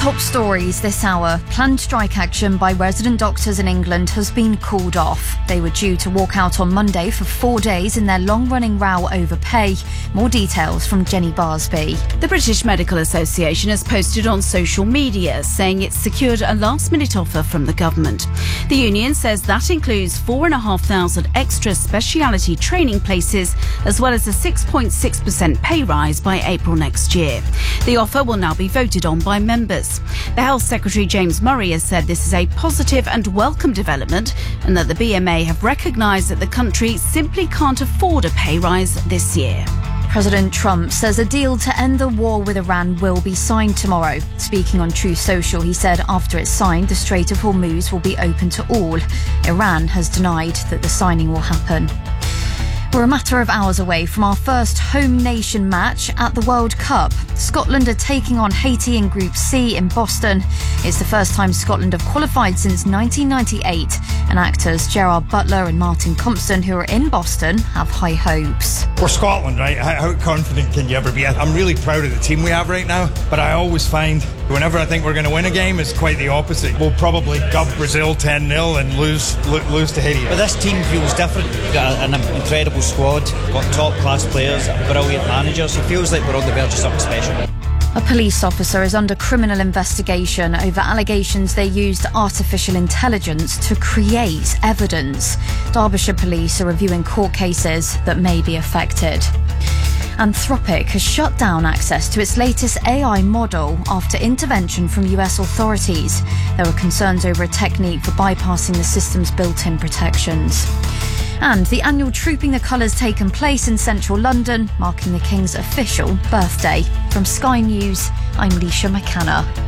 top stories this hour. Planned strike action by resident doctors in England has been called off. They were due to walk out on Monday for 4 days in their long-running row over pay. More details from Jenny Barsby. The British Medical Association has posted on social media saying it's secured a last-minute offer from the government. The union says that includes 4,500 extra speciality training places, as well as a 6.6% pay rise by April next year. The offer will now be voted on by members. The Health Secretary James Murray has said this is a positive and welcome development, and that the BMA have recognised that the country simply can't afford a pay rise this year. President Trump says a deal to end the war with Iran will be signed tomorrow. Speaking on Truth Social, he said after it's signed, the Strait of Hormuz will be open to all. Iran has denied that the signing will happen. We're a matter of hours away from our first home nation match at the World Cup. Scotland are taking on Haiti in Group C in Boston. It's the first time Scotland have qualified since 1998. And actors Gerard Butler and Martin Compston, who are in Boston, have high hopes. We're Scotland, right? How confident can you ever be? I'm really proud of the team we have right now, but I always find whenever I think we're going to win a game, it's quite the opposite. We'll probably gub Brazil 10-0 and lose to Haiti. But this team feels different. We've got an incredible squad, got top-class players, brilliant managers. It feels like we're on the verge of something special. A police officer is under criminal investigation over allegations they used artificial intelligence to create evidence. Derbyshire police are reviewing court cases that may be affected. Anthropic has shut down access to its latest AI model after intervention from US authorities. There were concerns over a technique for bypassing the system's built-in protections. And the annual Trooping the Colours taken place in central London, marking the King's official birthday. From Sky News, I'm Leisha McKenna.